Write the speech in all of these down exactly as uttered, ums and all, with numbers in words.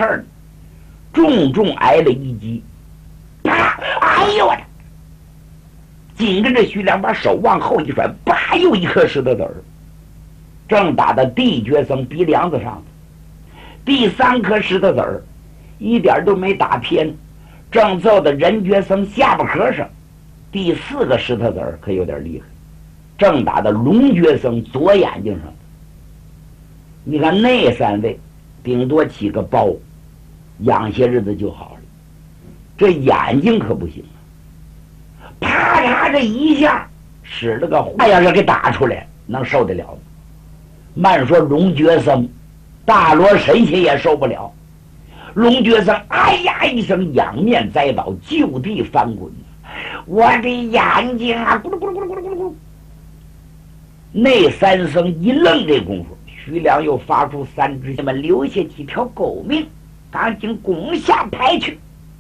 儿，重重挨了一击，啪！哎呦我的！紧跟着徐良把手往后一甩，啪！又一颗石头子儿，正打到地觉僧鼻梁子上。第三颗石头子儿一点都没打偏，正揍到人觉僧下巴壳上。第四个石头子儿可有点厉害，正打到龙觉僧左眼睛上。你看那三位顶多起个包，养些日子就好了，这眼睛可不行啊！啪嚓这一下使了个话，要是给打出来能受得了吗？慢说龙觉僧，大罗神仙也受不了。龙觉僧哎呀一声仰面栽倒，就地翻滚。我的眼睛啊，咕噜咕噜咕噜咕噜咕噜咕噜！那三僧一愣，这功夫徐良又发出三支，们留下几条狗命，赶紧拱下台去。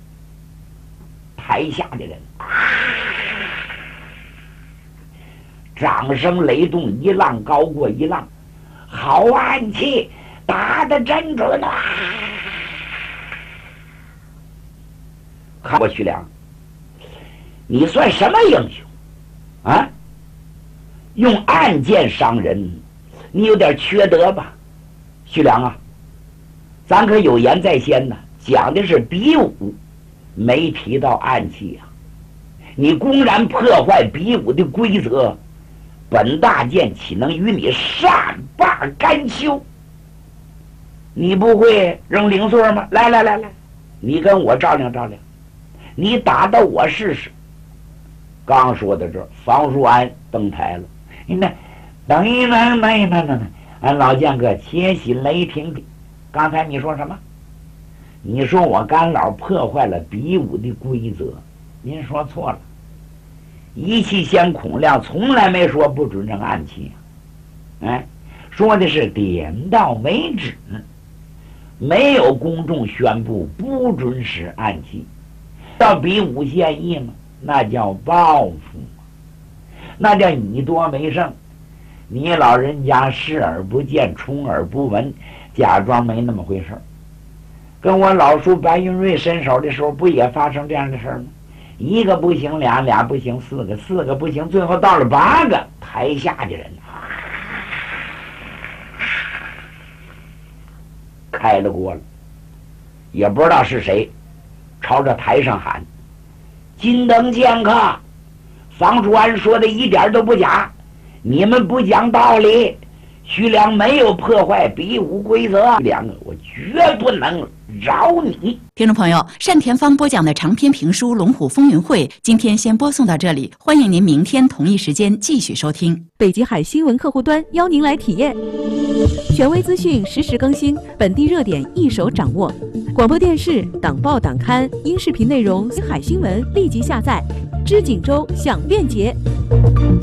台下的人啊，掌声雷动，一浪高过一浪。好暗器，打得真准啊！看过徐良，你算什么英雄啊？用暗箭伤人，你有点缺德吧？徐良啊，咱可有言在先呢，讲的是比武，没提到暗器啊。你公然破坏比武的规则，本大剑岂能与你善罢甘休？你不会扔零碎吗？来来来来，你跟我照亮照亮，你打到我试试。刚说到这儿，房叔安登台了。那等一等，等一等，等等，俺老剑哥，且喜雷霆。刚才你说什么？你说我干老破坏了比武的规则，您说错了。一气仙孔亮从来没说不准扔暗器，哎，说的是点到为止，没有公众宣布不准使暗器。到比武现役嘛，那叫报复，那叫以多为胜。你老人家视而不见，充耳不闻，假装没那么回事儿。跟我老叔白云瑞伸手的时候，不也发生这样的事儿吗？一个不行，俩俩不行，四个四个不行，最后到了八个，台下的人啊，开了锅了，也不知道是谁朝着台上喊：金灯剑客，房叔安说的一点都不假，你们不讲道理，徐良没有破坏比武规则，两个我绝不能饶你。 听众朋友，单田芳播讲的长篇评书《龙虎风云会》今天先播送到这里，欢迎您明天同一时间继续收听。 北极海新闻客户端邀您来体验，权威资讯实时更新，本地热点一手掌握。广播电视、党报党刊、音视频内容，海新闻立即下载。知锦州享便捷。